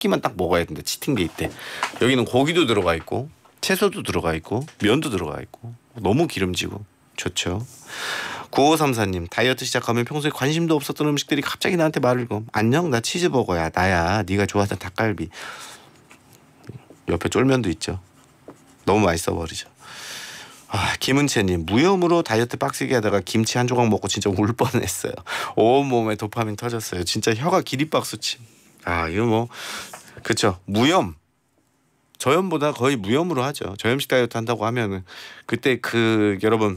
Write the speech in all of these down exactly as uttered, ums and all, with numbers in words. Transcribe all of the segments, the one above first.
끼만 딱 먹어야 된다. 치팅데이 때. 여기는 고기도 들어가 있고 채소도 들어가 있고 면도 들어가 있고 너무 기름지고 좋죠. 구오삼사님 다이어트 시작하면 평소에 관심도 없었던 음식들이 갑자기 나한테 말을 건. 안녕 나 치즈버거야. 나야 네가 좋아하던 닭갈비. 옆에 쫄면도 있죠. 너무 맛있어 버리죠. 아, 김은채님 무염으로 다이어트 빡세게 하다가 김치 한 조각 먹고 진짜 울 뻔했어요. 온몸에 도파민 터졌어요. 진짜 혀가 기립박수침. 아 이거 뭐 그쵸. 무염 저염보다 거의 무염으로 하죠. 저염식 다이어트 한다고 하면은 그때 그 여러분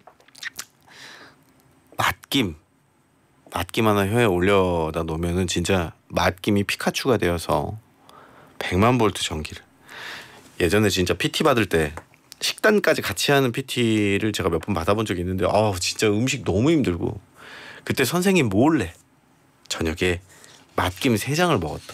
맛김 맛김 하나 혀에 올려다 놓으면은 진짜 맛김이 피카츄가 되어서 백만 볼트 전기를. 예전에 진짜 피티 받을 때 식단까지 같이 하는 피티를 제가 몇 번 받아본 적이 있는데 아우 진짜 음식 너무 힘들고 그때 선생님 몰래 저녁에 맛김 세 장을 먹었다.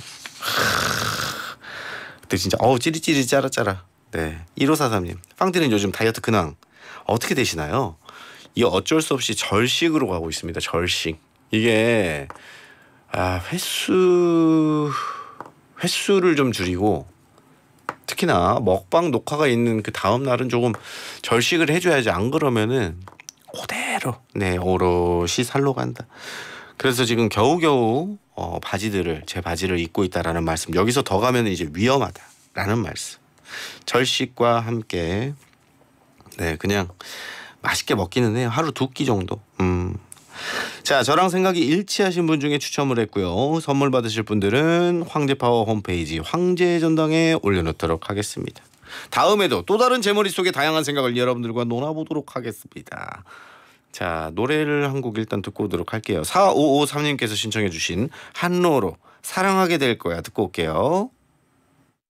그때 진짜 어우 찌릿찌릿 짜라짜라. 네. 일오사삼님 빵디는 요즘 다이어트 근황 어떻게 되시나요? 이 어쩔 수 없이 절식으로 가고 있습니다. 절식. 이게 아 횟수 횟수를 좀 줄이고 특히나 먹방 녹화가 있는 그 다음 날은 조금 절식을 해줘야지. 안 그러면은 그대로 네 오롯이 살로 간다. 그래서 지금 겨우겨우 어, 바지들을 제 바지를 입고 있다라는 말씀. 여기서 더 가면 이제 위험하다라는 말씀. 절식과 함께 네 그냥 맛있게 먹기는 해요. 하루 두 끼 정도. 음. 자 저랑 생각이 일치하신 분 중에 추첨을 했고요. 선물 받으실 분들은 황제파워 홈페이지 황제전당에 올려놓도록 하겠습니다. 다음에도 또 다른 제 머릿속의 다양한 생각을 여러분들과 논아보도록 하겠습니다. 자 노래를 한 곡 일단 듣고 오도록 할게요. 사오오삼님께서 신청해 주신 한로로 사랑하게 될 거야 듣고 올게요.